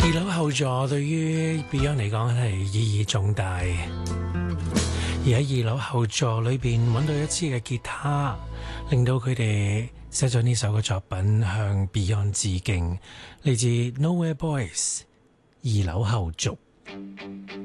二樓後座對於 Beyond 嚟講係意義重大，而喺二樓後座裏邊揾到一支嘅吉他，令到佢哋寫咗呢首嘅作品向 Beyond 致敬，嚟自 Nowhere Boys 二樓後續。